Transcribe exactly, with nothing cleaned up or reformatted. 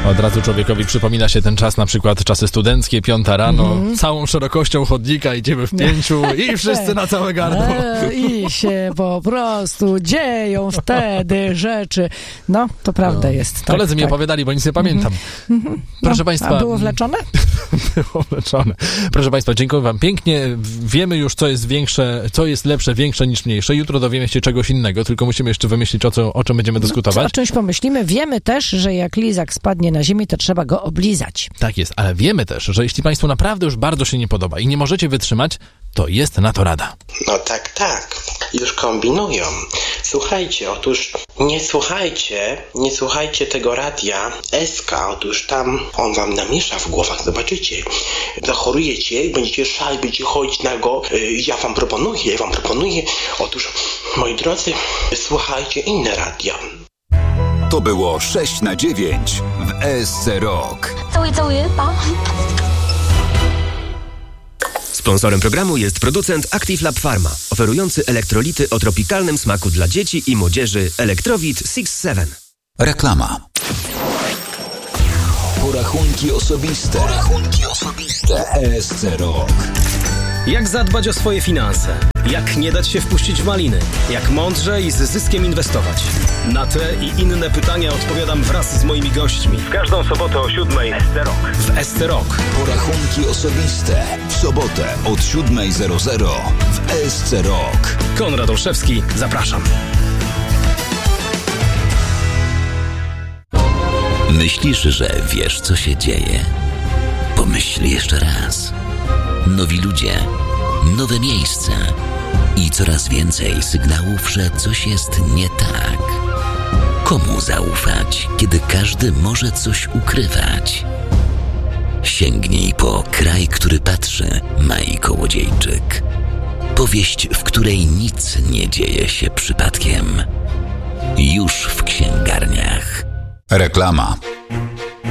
Od razu człowiekowi przypomina się ten czas, na przykład czasy studenckie, piąta rano, mm. całą szerokością chodnika idziemy w pięciu i wszyscy na całe gardło. E, I się po prostu dzieją wtedy rzeczy. No, to prawda no. jest. Tak, Koledzy tak. mi opowiadali, bo nic nie pamiętam. Mm-hmm. Proszę no, Państwa... A było wleczone? Było wleczone. Proszę Państwa, dziękuję Wam pięknie. Wiemy już, co jest większe, co jest lepsze, większe niż mniejsze. Jutro dowiemy się czegoś innego, tylko musimy jeszcze wymyślić, o, co, o czym będziemy dyskutować. O czymś pomyślimy. Wiemy też, że jak lizak spadnie na ziemię, to trzeba go oblizać. Tak jest, ale wiemy też, że jeśli Państwu naprawdę już bardzo się nie podoba i nie możecie wytrzymać, to jest na to rada. No tak, tak. Już kombinują. Słuchajcie, otóż nie słuchajcie, nie słuchajcie tego radia S K. Otóż tam on wam namiesza w głowach, zobaczycie. Zachorujecie i będziecie szali, będziecie chodzić na go. Ja wam proponuję, ja wam proponuję. Otóż, moi drodzy, słuchajcie inne radia. To było sześć na dziewięć w E S C Rock. Całuję, całuję, pa. Sponsorem programu jest producent Active Lab Pharma, oferujący elektrolity o tropikalnym smaku dla dzieci i młodzieży Electrowit six seven. Reklama. Porachunki osobiste. Porachunki osobiste. E S C Rock. Jak zadbać o swoje finanse? Jak nie dać się wpuścić w maliny? Jak mądrze i z zyskiem inwestować? Na te i inne pytania odpowiadam wraz z moimi gośćmi. W każdą sobotę o siódmej S C Rock. W S C Rock. Porachunki osobiste. W sobotę od siódmej zero zero w E S C Rock. Konrad Olszewski, zapraszam. Myślisz, że wiesz, co się dzieje? Pomyśl jeszcze raz. Nowi ludzie, nowe miejsca i coraz więcej sygnałów, że coś jest nie tak. Komu zaufać, kiedy każdy może coś ukrywać? Sięgnij po Kraj, który patrzy, Mai Kołodziejczyk. Powieść, w której nic nie dzieje się przypadkiem. Już w księgarniach. Reklama.